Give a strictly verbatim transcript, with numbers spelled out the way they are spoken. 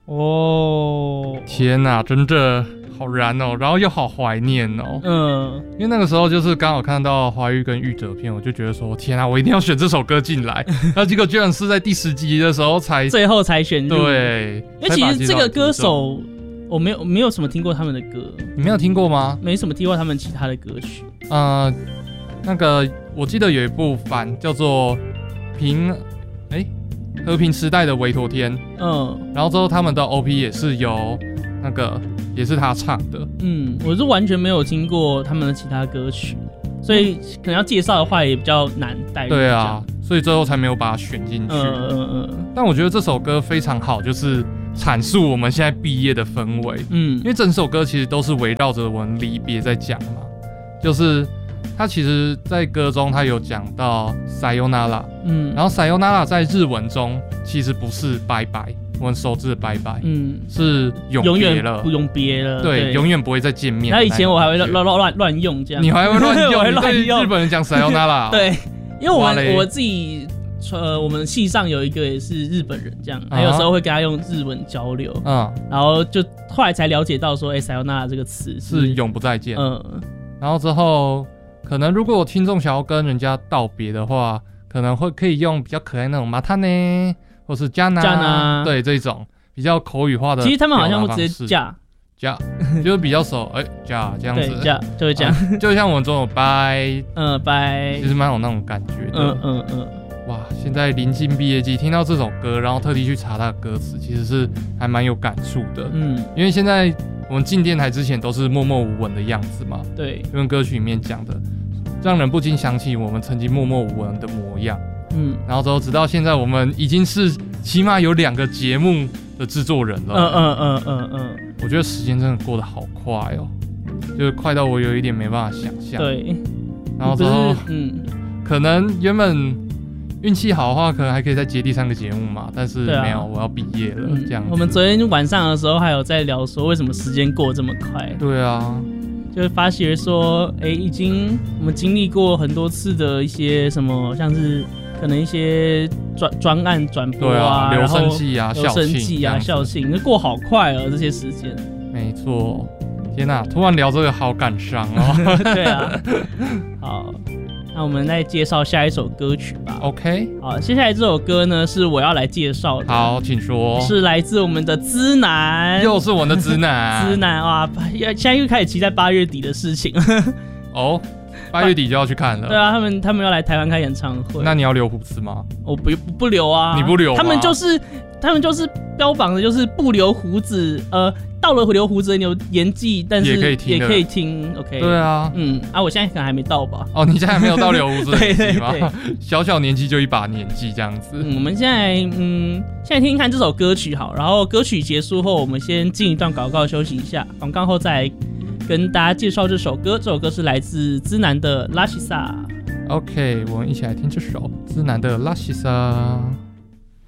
哦， 天哪，真的好燃哦，然后又好怀念哦。嗯，因为那个时候就是刚好看到华语跟玉哲片，我就觉得说天啊，我一定要选这首歌进来。然后结果居然是在第十集的时候才最后才选入。 对， 因为其实这个歌手我没有没有什么听过他们的歌。 你没有听过吗？ 没什么听过他们其他的歌曲。 呃，那个我记得有一部番叫做平哎、欸、和平时代的维陀天，嗯，然后之后他们的 O P 也是由那个也是他唱的。嗯， 我是完全没有听过他们的其他歌曲，所以可能要介绍的话也比较难带入。 对啊，所以最后才没有把它选进去。嗯嗯嗯。但我觉得这首歌非常好，就是阐述我们现在毕业的氛围。嗯，因为整首歌其实都是围绕着我们离别在讲嘛，就是他其实在歌中他有讲到 sayonara， 嗯，然后 sayonara 在日文中其实不是拜拜，我们熟知的拜拜，嗯，是永别了， 不永别了， 对，永远不会再见面。 那以前我还会乱乱乱用这样， 你还会乱用， 我会乱用。 日本人讲 sayonara， 对，因为我们我自己呃，我们系上有一个也是日本人，这样，还有时候会跟他用日文交流，嗯，然后就后来才了解到说，哎、欸、，sayonara 这个词 是, 是永不再见，嗯，然后之后。可能如果听众想要跟人家道别的话，可能会可以用比较可爱那种马塔呢，或是加纳，对这种比较口语化的。 其实他们好像会直接加加，就是比较熟，哎、欸、加这样子， 对加就会这样、 嗯，就像我们这种拜， 嗯拜， 其实蛮有那种感觉的。嗯嗯嗯。哇，现在临近毕业季，听到这首歌，然后特地去查它的歌词，其实是还蛮有感触的。嗯，因为现在我们进电台之前都是默默无闻的样子嘛， 对， 就跟歌曲里面讲的，让人不禁想起我们曾经默默无闻的模样。嗯，然后之后直到现在，我们已经是起码有两个节目的制作人了。嗯嗯嗯嗯嗯，我觉得时间真的过得好快哦，就是快到我有一点没办法想象。 对， 然后之后，嗯，可能原本运气好的话，可能还可以再接第三个节目嘛，但是没有，啊、我要毕业了、嗯、这样子。 我们昨天晚上的时候还有在聊说，为什么时间过得这么快？ 对啊， 就是发觉说，哎、欸，已经我们经历过很多次的一些什么，像是可能一些专专案转播啊， 留声季啊、 留声季啊、校庆，就过好快了这些时间。 没错，天哪、啊，突然聊这个好感伤哦。 对啊，好。那我们再介绍下一首歌曲吧。 OK， 好，接下来这首歌呢是我要来介绍的。 好，请说。 是来自我们的资南， 又是我们的资南。 资南哇，现在又开始期待八月底的事情。 哦，八月底就要去看了。 对啊，他们他们要来台湾开演唱会。 那你要留胡子吗？ 我不不留啊。 你不留吗？ 他们就是他们就是标榜的就是不留胡子，呃。到了留胡子的有年纪，但是也可以听， 也可以听 ，OK。 对啊， 嗯啊，我现在可能还没到吧？ 哦，你现在还没有到留胡子的年纪吗？ 对对对， 小小年纪就一把年纪这样子。 嗯，我们现在嗯，现在听听看这首歌曲好，然后歌曲结束后，我们先进一段广告休息一下，广告后再来跟大家介绍这首歌。这首歌是来自资南的拉西萨。 OK， 我们一起来听这首资南的拉西萨。